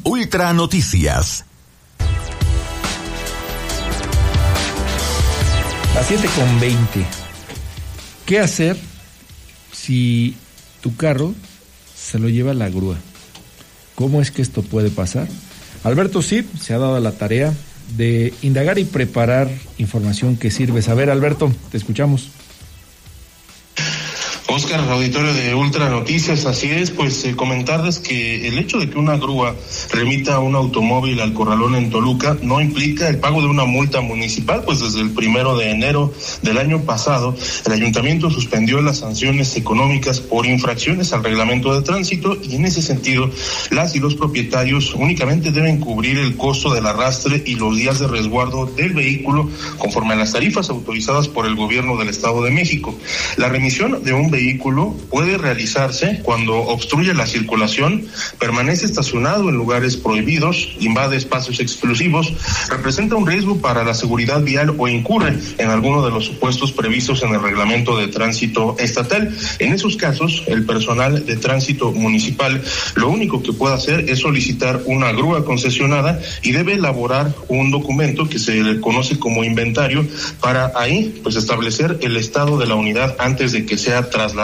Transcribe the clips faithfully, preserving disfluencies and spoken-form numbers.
Ultra Noticias. Las siete con veinte. ¿Qué hacer si tu carro se lo lleva la grúa? ¿Cómo es que esto puede pasar? Alberto Cid se ha dado la tarea de indagar y preparar información que sirve saber. Alberto, te escuchamos. Oscar, auditorio de Ultra Noticias, así es, pues eh, comentarles que el hecho de que una grúa remita un automóvil al corralón en Toluca no implica el pago de una multa municipal, pues desde el primero de enero del año pasado el ayuntamiento suspendió las sanciones económicas por infracciones al reglamento de tránsito y en ese sentido las y los propietarios únicamente deben cubrir el costo del arrastre y los días de resguardo del vehículo conforme a las tarifas autorizadas por el gobierno del Estado de México. La remisión de un vehículo vehículo puede realizarse cuando obstruye la circulación, permanece estacionado en lugares prohibidos, invade espacios exclusivos, representa un riesgo para la seguridad vial o incurre en alguno de los supuestos previstos en el reglamento de tránsito estatal. En esos casos, el personal de tránsito municipal lo único que puede hacer es solicitar una grúa concesionada y debe elaborar un documento que se le conoce como inventario para ahí pues establecer el estado de la unidad antes de que sea trasladado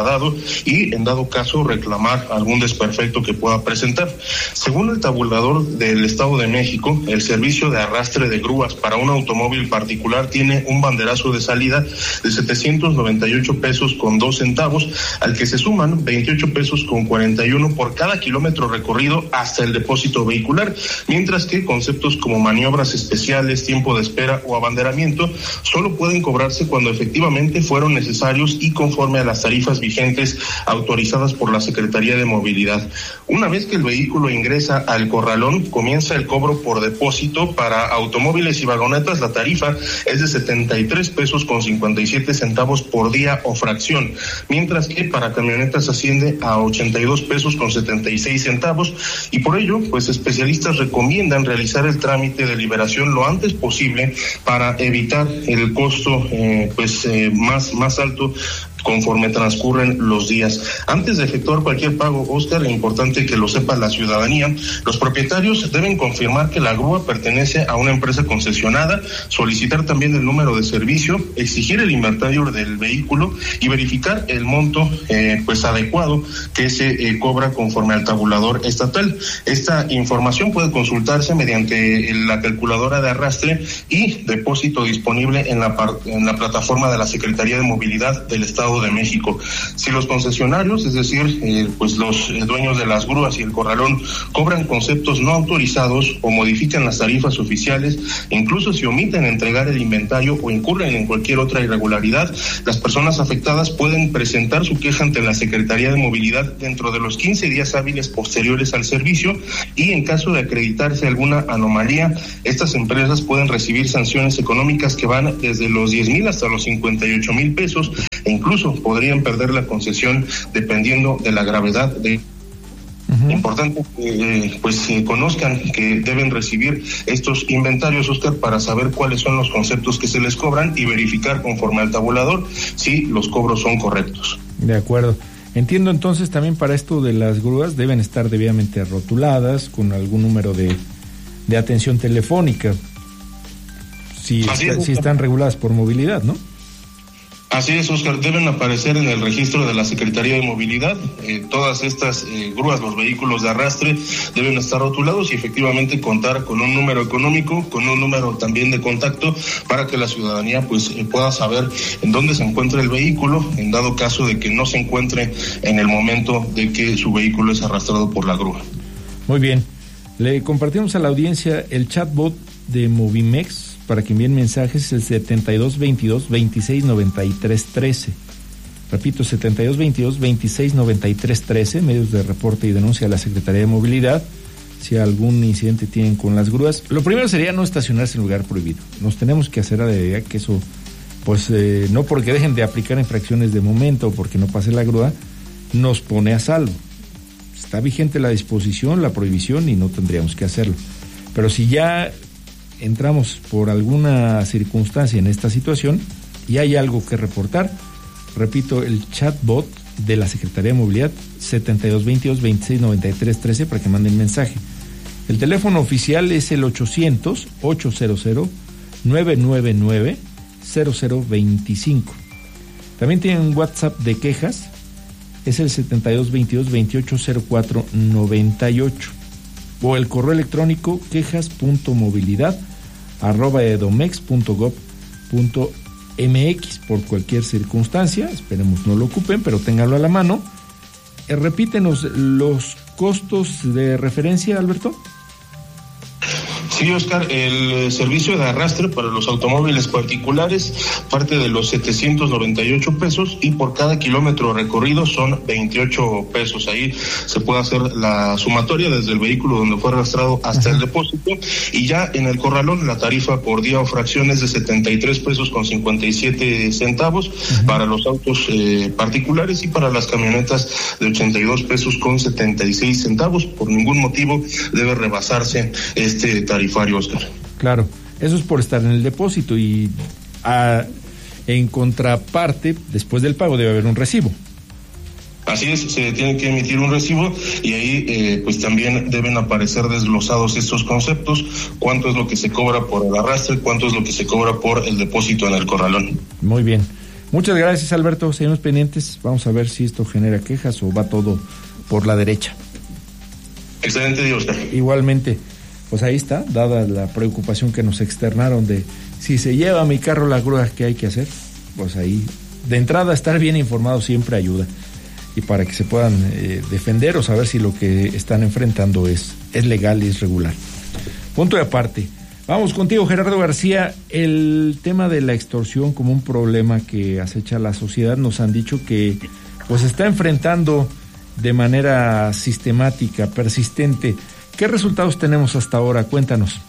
y en dado caso reclamar algún desperfecto que pueda presentar. Según el tabulador del Estado de México, el servicio de arrastre de grúas para un automóvil particular tiene un banderazo de salida de setecientos noventa y ocho pesos con dos centavos, al que se suman veintiocho pesos con cuarenta y uno por cada kilómetro recorrido hasta el depósito vehicular, mientras que conceptos como maniobras especiales, tiempo de espera o abanderamiento solo pueden cobrarse cuando efectivamente fueron necesarios y conforme a las tarifas vigentes autorizadas por la Secretaría de Movilidad. Una vez que el vehículo ingresa al corralón, comienza el cobro por depósito. Para automóviles y vagonetas la tarifa es de setenta y tres pesos con cincuenta y siete centavos por día o fracción, mientras que para camionetas asciende a ochenta y dos pesos con setenta y seis centavos y por ello, pues especialistas recomiendan realizar el trámite de liberación lo antes posible para evitar el costo eh, pues eh, más, más alto conforme transcurren los días. Antes de efectuar cualquier pago, Oscar, es importante que lo sepa la ciudadanía, los propietarios deben confirmar que la grúa pertenece a una empresa concesionada, solicitar también el número de servicio, exigir el inventario del vehículo y verificar el monto eh, pues adecuado que se eh, cobra conforme al tabulador estatal. Esta información puede consultarse mediante la calculadora de arrastre y depósito disponible en la, en la plataforma de la Secretaría de Movilidad del Estado de México. Si los concesionarios, es decir, eh, pues los eh, dueños de las grúas y el corralón cobran conceptos no autorizados o modifican las tarifas oficiales, incluso si omiten entregar el inventario o incurren en cualquier otra irregularidad, las personas afectadas pueden presentar su queja ante la Secretaría de Movilidad dentro de los quince días hábiles posteriores al servicio y en caso de acreditarse alguna anomalía, estas empresas pueden recibir sanciones económicas que van desde los diez mil hasta los cincuenta y ocho mil pesos e incluso podrían perder la concesión dependiendo de la gravedad de... Uh-huh. Importante que eh, pues eh, conozcan que deben recibir estos inventarios, Oscar, para saber cuáles son los conceptos que se les cobran y verificar conforme al tabulador si los cobros son correctos. De acuerdo. Entiendo entonces también para esto de las grúas deben estar debidamente rotuladas con algún número de, de atención telefónica si, está, si están reguladas por movilidad, ¿no? Así es, Oscar, deben aparecer en el registro de la Secretaría de Movilidad. Eh, todas estas eh, grúas, los vehículos de arrastre, deben estar rotulados y efectivamente contar con un número económico, con un número también de contacto para que la ciudadanía pues eh, pueda saber en dónde se encuentra el vehículo, en dado caso de que no se encuentre en el momento de que su vehículo es arrastrado por la grúa. Muy bien. Le compartimos a la audiencia el chatbot de Movimex para que envíen mensajes, el setenta y dos veintidós veintiséis noventa y tres trece. Repito, setenta y dos veintidós veintiséis noventa y tres trece, medios de reporte y denuncia a la Secretaría de Movilidad si algún incidente tienen con las grúas. Lo primero sería no estacionarse en lugar prohibido. Nos tenemos que hacer a la idea que eso, pues eh, no porque dejen de aplicar infracciones de momento o porque no pase la grúa, nos pone a salvo. Está vigente la disposición, la prohibición y no tendríamos que hacerlo. Pero si ya entramos por alguna circunstancia en esta situación y hay algo que reportar, repito, el chatbot de la Secretaría de Movilidad, setenta y dos veintidós veintiséis noventa y tres trece, para que manden mensaje. El teléfono oficial es el ochocientos, ochocientos, nueve nueve nueve, cero cero veinticinco. También tienen WhatsApp de quejas, es el setenta y dos veintidós veintiocho cero cuatro noventa y ocho. O el correo electrónico quejas punto movilidad arroba edomex punto gob punto mx. Por cualquier circunstancia, esperemos no lo ocupen, pero ténganlo a la mano. Eh, repítenos los costos de referencia, Alberto. Sí, Oscar, el servicio de arrastre para los automóviles particulares parte de los setecientos noventa y ocho pesos y por cada kilómetro recorrido son veintiocho pesos. Ahí se puede hacer la sumatoria desde el vehículo donde fue arrastrado hasta el depósito, y ya en el corralón la tarifa por día o fracción es de setenta y tres pesos con cincuenta y siete centavos uh-huh. para los autos eh, particulares, y para las camionetas de ochenta y dos pesos con setenta y seis centavos. Por ningún motivo debe rebasarse este tarifario, Oscar. Claro, eso es por estar en el depósito, y a, en contraparte, después del pago debe haber un recibo. Así es, se tiene que emitir un recibo, y ahí eh, pues también deben aparecer desglosados estos conceptos: cuánto es lo que se cobra por el arrastre, cuánto es lo que se cobra por el depósito en el corralón. Muy bien, muchas gracias, Alberto, seguimos pendientes, vamos a ver si esto genera quejas o va todo por la derecha. Excelente día, Oscar. Igualmente. Pues ahí está, dada la preocupación que nos externaron de si se lleva mi carro la grúa, ¿qué hay que hacer? Pues ahí, de entrada, estar bien informado siempre ayuda, y para que se puedan eh, defender o saber si lo que están enfrentando es, es legal y es regular. Punto de aparte. Vamos contigo, Gerardo García. El tema de la extorsión como un problema que acecha a la sociedad, nos han dicho que pues está enfrentando de manera sistemática, persistente. ¿Qué resultados tenemos hasta ahora? Cuéntanos.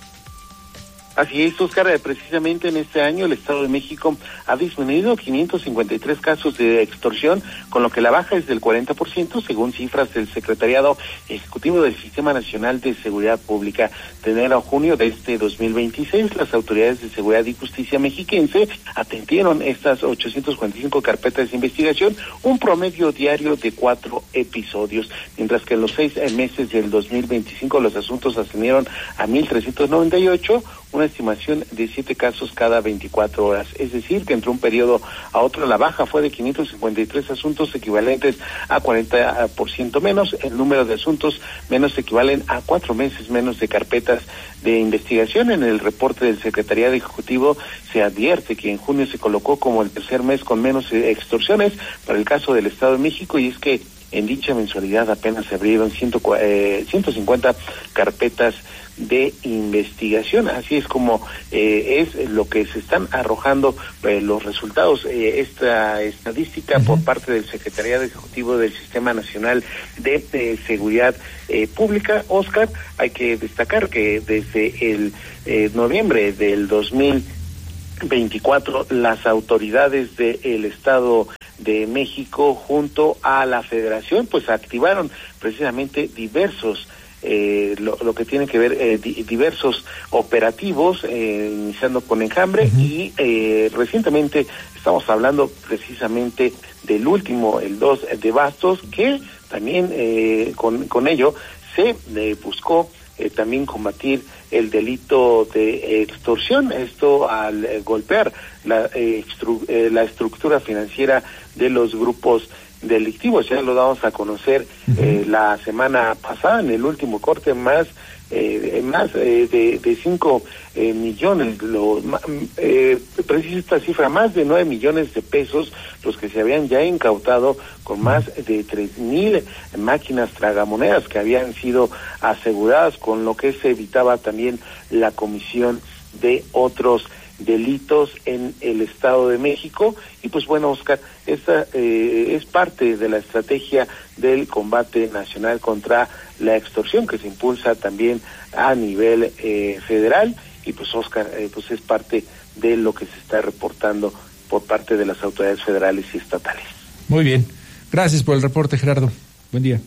Así es, Oscar, precisamente en este año el Estado de México ha disminuido quinientos cincuenta y tres casos de extorsión, con lo que la baja es del cuarenta por ciento, según cifras del Secretariado Ejecutivo del Sistema Nacional de Seguridad Pública. De enero a junio de este dos mil veintiséis, las autoridades de seguridad y justicia mexiquense atendieron estas ochocientas cuarenta y cinco carpetas de investigación, un promedio diario de cuatro episodios, mientras que en los seis meses del dos mil veinticinco los asuntos ascendieron a mil trescientos noventa y ocho, una estimación de siete casos cada veinticuatro horas. Es decir, que entre un periodo a otro la baja fue de quinientos cincuenta y tres asuntos, equivalentes a cuarenta por ciento menos. El número de asuntos menos equivalen a cuatro meses menos de carpetas de investigación. En el reporte del Secretariado Ejecutivo se advierte que en junio se colocó como el tercer mes con menos extorsiones para el caso del Estado de México, y es que en dicha mensualidad apenas se abrieron ciento cincuenta carpetas de investigación. Así es como eh, es lo que se están arrojando eh, los resultados. Eh, esta estadística uh-huh. por parte del Secretariado Ejecutivo del Sistema Nacional de eh, Seguridad eh, Pública. Oscar, hay que destacar que desde el eh, noviembre del dos mil veinticuatro las autoridades del Estado de México junto a la Federación pues activaron precisamente diversos Eh, lo, lo que tiene que ver eh, di, diversos operativos, eh, iniciando con Enjambre uh-huh. y eh, recientemente estamos hablando precisamente del último, el dos de Bastos, que también eh, con, con ello se eh, buscó eh, también combatir el delito de extorsión, esto al eh, golpear la, eh, estru, eh, la estructura financiera de los grupos delictivos. Ya lo damos a conocer eh, la semana pasada en el último corte, más eh, más eh, de, de cinco eh, millones, lo, eh, precisa esta cifra, más de nueve millones de pesos los que se habían ya incautado, con más de tres mil máquinas tragamonedas que habían sido aseguradas, con lo que se evitaba también la comisión de otros delitos en el Estado de México. Y pues bueno, Oscar, esta eh, es parte de la estrategia del combate nacional contra la extorsión, que se impulsa también a nivel eh, federal, y pues Oscar, eh, pues es parte de lo que se está reportando por parte de las autoridades federales y estatales. Muy bien, gracias por el reporte, Gerardo. Buen día.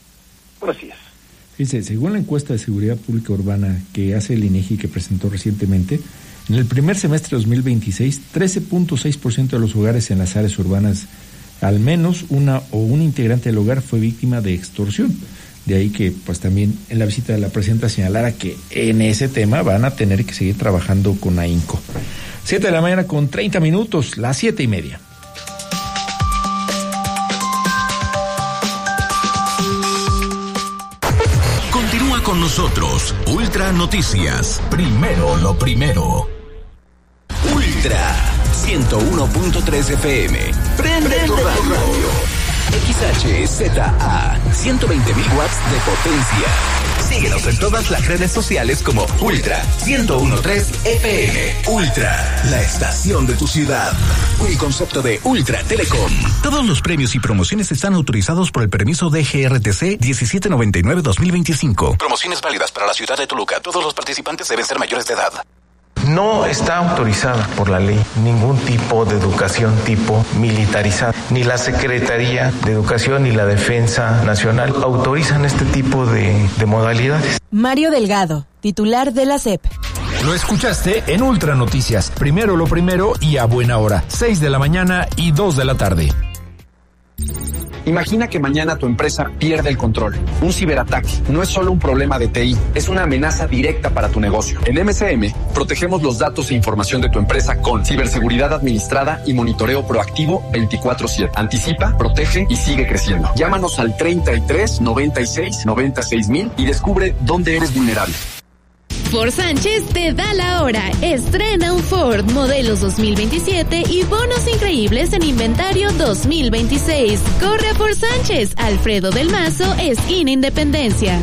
Buenos días. Dice, según la encuesta de seguridad pública urbana que hace el INEGI, que presentó recientemente, en el primer semestre de dos mil veintiséis, trece punto seis por ciento de los hogares en las áreas urbanas, al menos una o un integrante del hogar fue víctima de extorsión. De ahí que pues también en la visita de la presidenta señalara que en ese tema van a tener que seguir trabajando con ahínco. Siete de la mañana con treinta minutos, las siete y media. Continúa con nosotros, Ultra Noticias. Primero lo primero. Ultra ciento uno punto tres F M. Prende, Prende tu radio. X H Z A, ciento veinte mil watts de potencia. Síguenos en todas las redes sociales como Ultra ciento uno punto tres F M. Ultra, la estación de tu ciudad. Un concepto de Ultra Telecom. Todos los premios y promociones están autorizados por el permiso D G R T C diecisiete noventa y nueve dos mil veinticinco. Promociones válidas para la ciudad de Toluca. Todos los participantes deben ser mayores de edad. No está autorizada por la ley ningún tipo de educación tipo militarizada. Ni la Secretaría de Educación ni la Defensa Nacional autorizan este tipo de, de modalidades. Mario Delgado, titular de la S E P. Lo escuchaste en Ultra Noticias. Primero lo primero y a buena hora. seis de la mañana y dos de la tarde. Imagina que mañana tu empresa pierde el control. Un ciberataque no es solo un problema de T I, es una amenaza directa para tu negocio. En M S M, protegemos los datos e información de tu empresa con ciberseguridad administrada y monitoreo proactivo veinticuatro siete. Anticipa, protege y sigue creciendo. Llámanos al treinta y tres, noventa y seis, noventa y seis mil y descubre dónde eres vulnerable. Ford Sánchez te da la hora. Estrena un Ford modelos dos mil veintisiete y bonos increíbles en inventario dos mil veintiséis. Corre a Ford Sánchez. Alfredo del Mazo, esquina Independencia.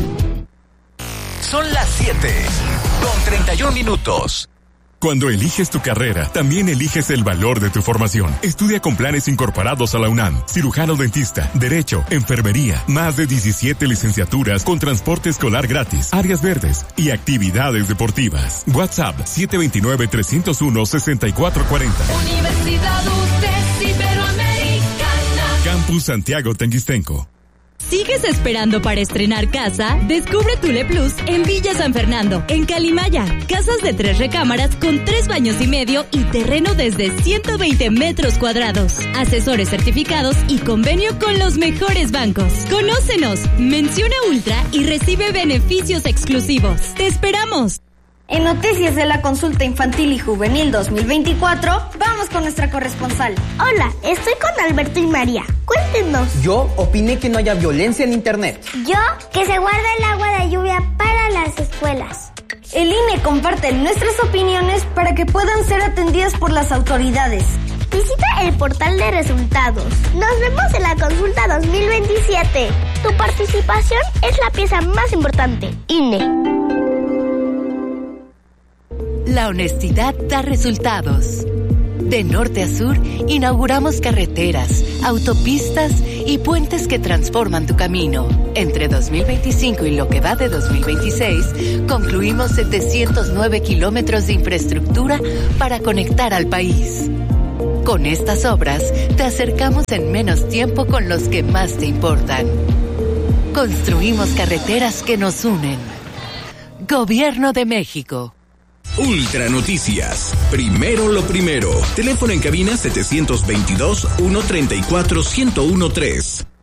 Son las siete con treinta y un minutos. Cuando eliges tu carrera, también eliges el valor de tu formación. Estudia con planes incorporados a la UNAM. Cirujano dentista, Derecho, Enfermería, más de diecisiete licenciaturas con transporte escolar gratis, áreas verdes y actividades deportivas. WhatsApp siete dos nueve, tres cero uno, seis cuatro cuatro cero. Universidad U T E S Iberoamericana. Campus Santiago Tenguistenco. ¿Sigues esperando para estrenar casa? Descubre Tule Plus en Villa San Fernando, en Calimaya. Casas de tres recámaras con tres baños y medio y terreno desde ciento veinte metros cuadrados. Asesores certificados y convenio con los mejores bancos. Conócenos, menciona Ultra y recibe beneficios exclusivos. ¡Te esperamos! En Noticias de la Consulta Infantil y Juvenil dos mil veinticuatro, vamos con nuestra corresponsal. Hola, estoy con Alberto y María. Cuéntenos. Yo opiné que no haya violencia en Internet. Yo, que se guarde el agua de lluvia para las escuelas. El I N E comparte nuestras opiniones para que puedan ser atendidas por las autoridades. Visita el portal de resultados. Nos vemos en la consulta dos mil veintisiete. Tu participación es la pieza más importante. I N E. La honestidad da resultados. De norte a sur, inauguramos carreteras, autopistas y puentes que transforman tu camino. Entre dos mil veinticinco y lo que va de dos mil veintiséis, concluimos setecientos nueve kilómetros de infraestructura para conectar al país. Con estas obras, te acercamos en menos tiempo con los que más te importan. Construimos carreteras que nos unen. Gobierno de México. Ultra Noticias. Primero lo primero. Teléfono en cabina setecientos veintidós, ciento treinta y cuatro, ciento trece.